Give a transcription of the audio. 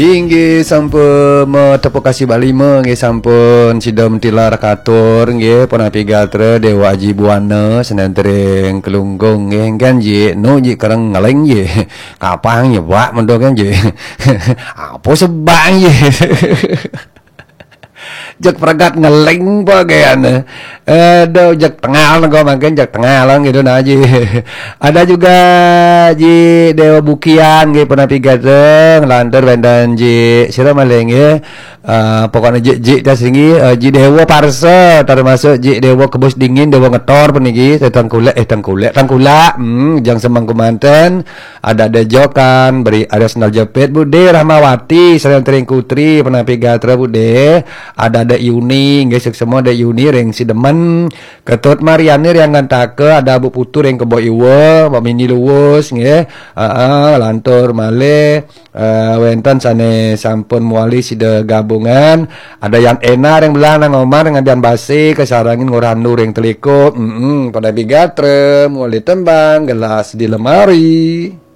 Inggih sampun tepuk kasih balima nggih sampun sidom tilar katur nggih punapi gatra Dewa Aji Buana senentering kelunggung nggih kan ji no ji kareng ngeleng ji kapang ya Pak mendo kan ji apa sebang ji jak pragat ngeleng bagian aduh jak tengah go makin jak tengah lang gitu nah ji ada juga ji Dewa Bukian gitu pernah pigateng lantar bendan ji sira maleng ya pokoknya ji dah singi ji Dewa Parsa termasuk ji Dewa Kebus Dingin Dewa Ngetor peniki tangkula jang Semang Kumanten ada Dejokan beri ada Sendal Jepit Bude Rahmawati Senentering Kutri pernah pigatra Bude ada Yuni nggih semua ada Yuni ring si demen Ketut Mariani yang ngantake ada Bu Putur yang kebo iwa Pak Mini luwus nggih lantur malih wenten sane sampun muali sida gabungan ada yang enar yang belah nang omar ngadian basi kesarangin ngurandur yang teliko pada bigatre muali tembang gelas di lemari.